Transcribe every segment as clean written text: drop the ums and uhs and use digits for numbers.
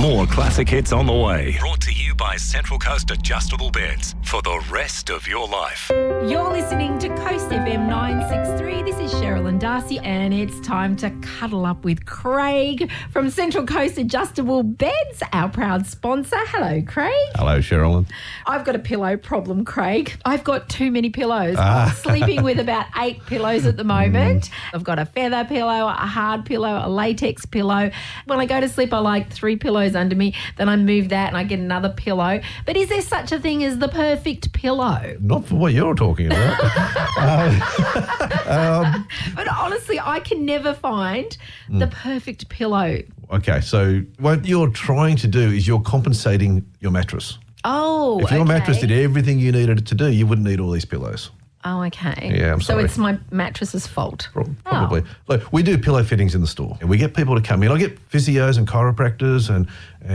More classic hits on the way. Brought to you by Central Coast Adjustable Beds for the rest of your life. You're listening to Coast FM 963. This is Cheryl and Darcy, and it's time to cuddle up with Craig from Central Coast Adjustable Beds, our proud sponsor. Hello, Craig. Hello, Cheryl. I've got a pillow problem, Craig. I've got too many pillows. I'm sleeping with about 8 pillows at the moment. I've got a feather pillow, a hard pillow, a latex pillow. When I go to sleep, I like 3 pillows under me. Then I move that and I get another pillow. But is there such a thing as the perfect pillow? Not for what you're talking about. But honestly, I can never find the perfect pillow. Okay, so what you're trying to do is you're compensating your mattress. Oh, If your mattress did everything you needed it to do, you wouldn't need all these pillows. Oh, okay. Yeah, I'm sorry. So it's my mattress's fault. Probably. Look, we do pillow fittings in the store. We get people to come in. I get physios and chiropractors and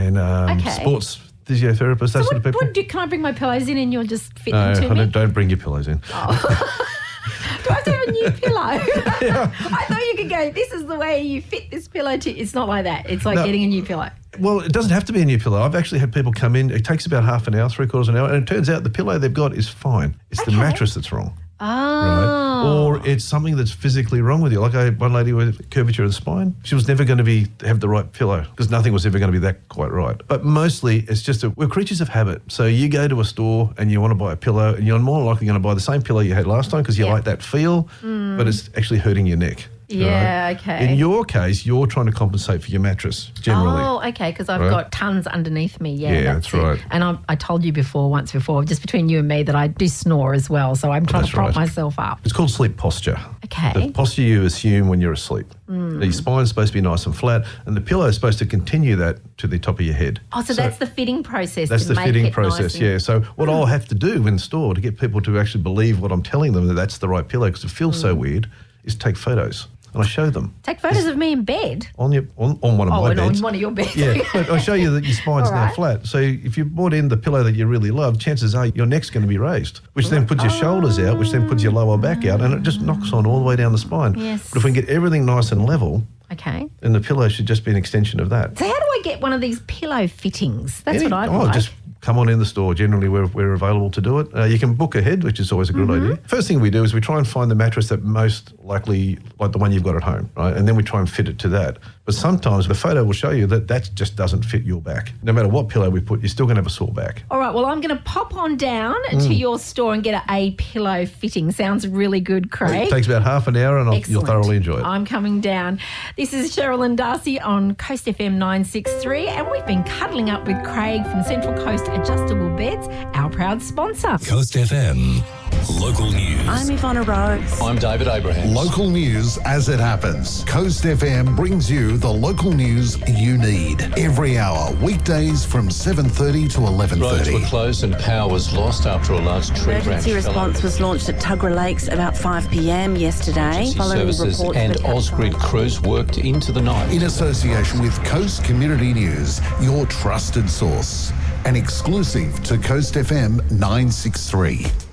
sports physiotherapists, that sort of people. Can I bring my pillows in and you'll just fit them to me? No, don't bring your pillows in. Oh. Do I have to have a new pillow? Yeah. I thought you could go, this is the way you fit this pillow to. It's not like that. It's like getting a new pillow. Well, it doesn't have to be a new pillow. I've actually had people come in. It takes about half an hour, 3/4 an hour, and it turns out the pillow they've got is fine. It's the mattress that's wrong. Oh. Right? Or it's something that's physically wrong with you. Like one lady with curvature of the spine, she was never going to have the right pillow because nothing was ever going to be that quite right. But mostly it's just we're creatures of habit. So you go to a store and you want to buy a pillow and you're more likely going to buy the same pillow you had last time because you like that feel, but it's actually hurting your neck. Yeah, right? okay. In your case, you're trying to compensate for your mattress, generally. Oh, okay, because I've got tons underneath me. Yeah, that's right. And I told you once before, just between you and me, that I do snore as well, so I'm trying to prop myself up. It's called sleep posture. Okay. The posture you assume when you're asleep. Your spine's supposed to be nice and flat, and the pillow is supposed to continue that to the top of your head. Oh, so that's the fitting process. That's the fitting process, yeah. So what I'll have to do in store to get people to actually believe what I'm telling them, that that's the right pillow, because it feels so weird, is take photos. And I show them. Take photos of me in bed? On one of my beds. On one of your beds. Yeah, but I show you that your spine's now flat. So if you brought in the pillow that you really love, chances are your neck's going to be raised, which then puts your shoulders out, which then puts your lower back out, and it just knocks on all the way down the spine. Yes. But if we can get everything nice and level, then the pillow should just be an extension of that. So how do I get one of these pillow fittings? That's what I'd like. Just come on in the store. Generally, we're available to do it. You can book ahead, which is always a good idea. First thing we do is we try and find the mattress that most likely, like the one you've got at home, right? And then we try and fit it to that. But sometimes the photo will show you that just doesn't fit your back. No matter what pillow we put, you're still going to have a sore back. All right, well, I'm going to pop on down to your store and get a pillow fitting. Sounds really good, Craig. It takes about half an hour and you'll thoroughly enjoy it. I'm coming down. This is Cheryl and Darcy on Coast FM 963, and we've been cuddling up with Craig from Central Coast Adjustable Beds, our proud sponsor. Coast FM Local News. I'm Ivana Rose. I'm David Abraham. Local news as it happens. Coast FM brings you the local news you need every hour, weekdays from 7:30 to 11:30. Roads were closed and power was lost after a large tree branch Emergency response was launched at Tuggerah Lakes about 5 p.m. yesterday. Services and Ausgrid crews worked into the night. In association with Coast Community News, your trusted source. An exclusive to Coast FM 963.